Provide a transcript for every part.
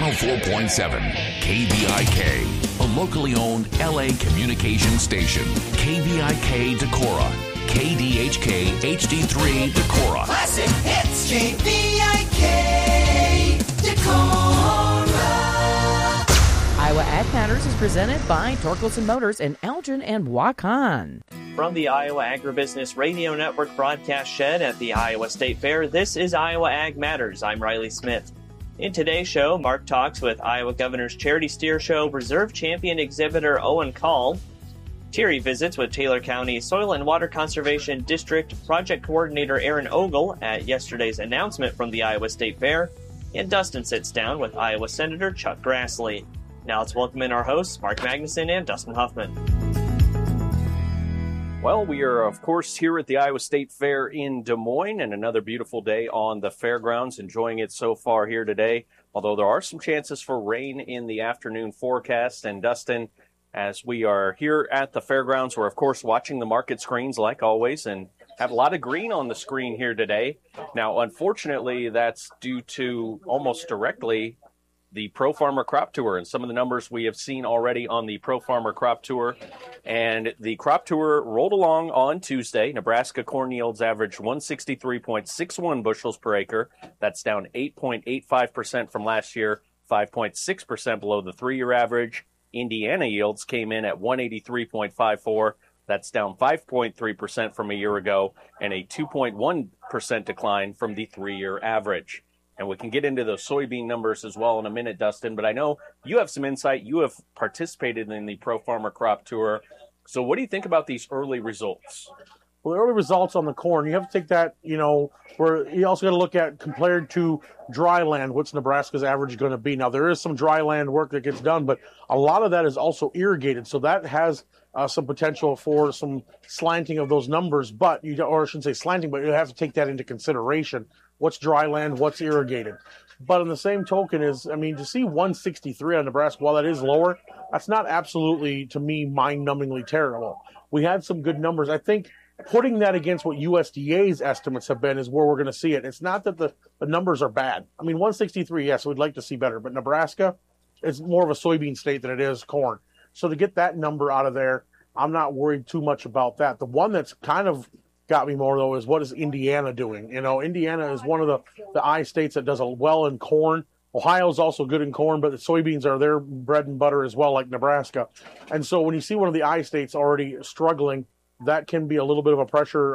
104.7 KVIK, a locally owned LA communication station. KVIK Decorah, KDHK HD3 Decorah. Classic hits, KVIK Decorah. Iowa Ag Matters is presented by Torkelson Motors in Elgin and Waukon. From the Iowa Agribusiness Radio Network broadcast shed at the Iowa State Fair, this is Iowa Ag Matters. I'm Riley Smith. In today's show, Mark talks with Iowa Governor's Charity Steer Show Reserve Champion exhibitor Owen Call. Terry visits with Taylor County Soil and Water Conservation District Project Coordinator Aaron Ogle at yesterday's announcement from the Iowa State Fair. And Dustin sits down with Iowa Senator Chuck Grassley. Now let's welcome in our hosts, Mark Magnuson and Dustin Huffman. Well, we are, of course, here at the Iowa State Fair in Des Moines, and another beautiful day on the fairgrounds. Enjoying it so far here today, although there are some chances for rain in the afternoon forecast. And Dustin, as we are here at the fairgrounds, we're, of course, watching the market screens like always and have a lot of green on the screen here today. Now, unfortunately, that's due to almost directly the Pro Farmer Crop Tour and some of the numbers we have seen already on the Pro Farmer Crop Tour. And the Crop Tour rolled along on Tuesday. Nebraska corn yields averaged 163.61 bushels per acre. That's down 8.85% from last year, 5.6% below the three-year average. Indiana yields came in at 183.54. That's down 5.3% from a year ago and a 2.1% decline from the three-year average. And we can get into those soybean numbers as well in a minute, Dustin. But I know you have some insight. You have participated in the Pro Farmer Crop Tour. So what do you think about these early results? Well, the early results on the corn, you have to take that, where you also got to look at compared to dry land, what's Nebraska's average going to be. Now, there is some dry land work that gets done, but a lot of that is also irrigated. So that has some potential for some slanting of those numbers. But or I shouldn't say slanting, but you have to take that into consideration. What's dry land, what's irrigated. But on the same token to see 163 on Nebraska, while that is lower, that's not absolutely, to me, mind-numbingly terrible. We had some good numbers. I think putting that against what USDA's estimates have been is where we're going to see it. It's not that the numbers are bad. 163, yes, we'd like to see better. But Nebraska is more of a soybean state than it is corn. So to get that number out of there, I'm not worried too much about that. The one that's kind of got me more, though, is what is Indiana doing? Indiana is one of the I states that does well in corn. Ohio's also good in corn, but the soybeans are their bread and butter as well, like Nebraska. And so when you see one of the I states already struggling, that can be a little bit of a pressure,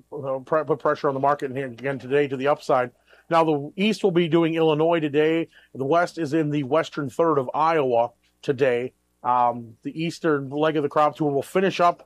put pressure on the market again today to the upside. Now, the East will be doing Illinois today. The West is in the western third of Iowa today. The eastern leg of the crop tour will finish up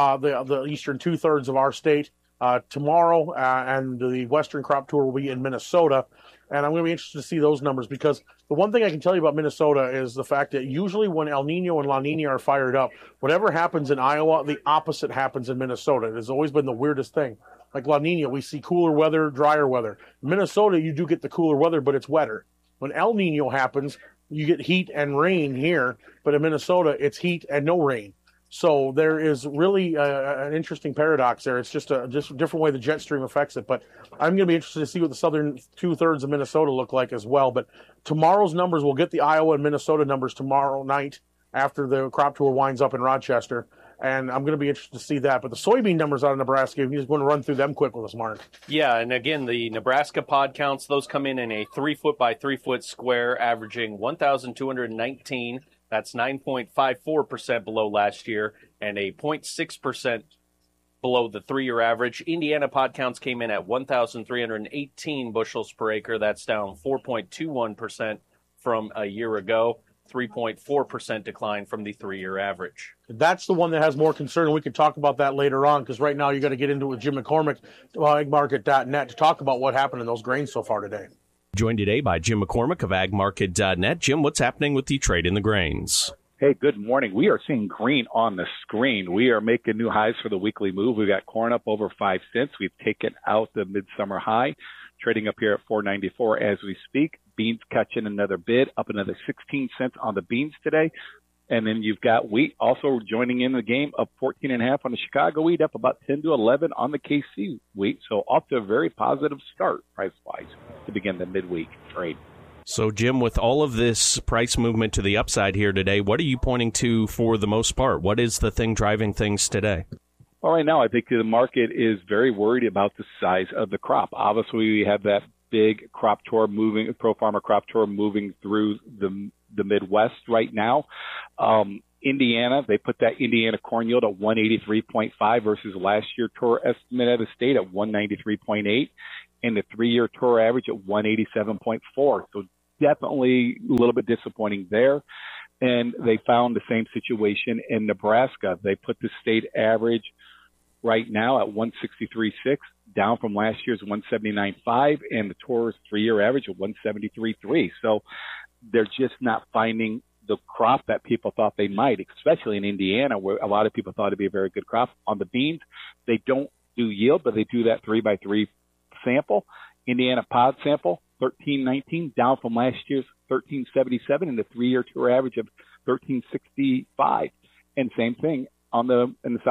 the eastern two-thirds of our state tomorrow, and the western crop tour will be in Minnesota. And I'm going to be interested to see those numbers, because the one thing I can tell you about Minnesota is the fact that usually when El Nino and La Nina are fired up, whatever happens in Iowa, the opposite happens in Minnesota. It has always been the weirdest thing. Like La Nina, we see cooler weather, drier weather. In Minnesota, you do get the cooler weather, but it's wetter. When El Nino happens, you get heat and rain here, but in Minnesota, it's heat and no rain. So there is really an interesting paradox there. It's just a different way the jet stream affects it. But I'm going to be interested to see what the southern two-thirds of Minnesota look like as well. But tomorrow's numbers, we'll get the Iowa and Minnesota numbers tomorrow night after the crop tour winds up in Rochester. And I'm going to be interested to see that. But the soybean numbers out of Nebraska, if you just want to run through them quick with us, Mark. Yeah, and again, the Nebraska pod counts, those come in a 3-foot by 3-foot square, averaging 1,219. That's 9.54% below last year and a 0.6% below the three-year average. Indiana pod counts came in at 1,318 bushels per acre. That's down 4.21% from a year ago, 3.4% decline from the three-year average. That's the one that has more concern, and we can talk about that later on, because right now you got to get into it with Jim McCormick, agmarket.net, to talk about what happened in those grains so far today. Joined today by Jim McCormick of agmarket.net. Jim, what's happening with the trade in the grains? Hey, good morning. We are seeing green on the screen. We are making new highs for the weekly move. We've got corn up over 5 cents. We've taken out the midsummer high, trading up here at $4.94 as we speak. Beans catching another bid, up another 16 cents on the beans today. And then you've got wheat also joining in the game, up 14.5 on the Chicago wheat, up about 10 to 11 on the KC wheat. So off to a very positive start price-wise to begin the midweek trade. So, Jim, with all of this price movement to the upside here today, what are you pointing to for the most part? What is the thing driving things today? Well, right now, I think the market is very worried about the size of the crop. Obviously, we have that big crop tour moving, pro farmer crop tour moving through the Midwest right now. Indiana, they put that Indiana corn yield at 183.5 versus last year tour estimate at the state at 193.8, and the 3-year tour average at 187.4. So definitely a little bit disappointing there. And they found the same situation in Nebraska. They put the state average right now at 163.6, down from last year's 179.5, and the tour's 3-year average at 173.3. So they're just not finding the crop that people thought they might, especially in Indiana, where a lot of people thought it'd be a very good crop. On the beans, they don't do yield, but they do that 3x3 sample. Indiana pod sample, 1319, down from last year's 1377, and the 3-year tour average of 1365. And same thing in the South